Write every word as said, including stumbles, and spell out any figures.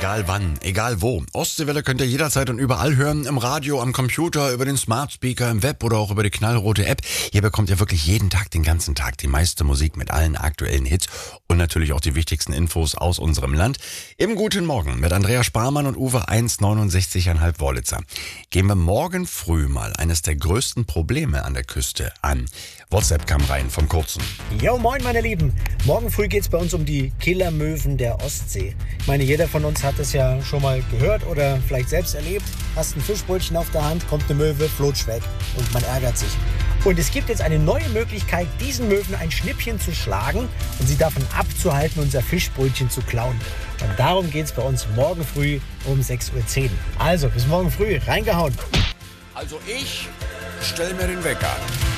Egal wann, egal wo. Ostseewelle könnt ihr jederzeit und überall hören. Im Radio, am Computer, über den Smart Speaker, im Web oder auch über die knallrote App. Hier bekommt ihr wirklich jeden Tag, den ganzen Tag die meiste Musik mit allen aktuellen Hits und natürlich auch die wichtigsten Infos aus unserem Land. Im Guten Morgen mit Andrea Sparmann und Uwe eins neunundsechzig Komma fünf Wollitzer. Gehen wir morgen früh mal eines der größten Probleme an der Küste an. WhatsApp kam rein vom Kurzen. Jo, moin meine Lieben. Morgen früh geht's bei uns um die Killermöwen der Ostsee. Ich meine, jeder von uns hat es ja schon mal gehört oder vielleicht selbst erlebt. Hast ein Fischbrötchen auf der Hand, kommt eine Möwe, flutsch weg und man ärgert sich. Und es gibt jetzt eine neue Möglichkeit, diesen Möwen ein Schnippchen zu schlagen und sie davon abzuhalten, unser Fischbrötchen zu klauen. Und darum geht's bei uns morgen früh um sechs Uhr zehn. Also, bis morgen früh, reingehauen. Also ich stell mir den Wecker.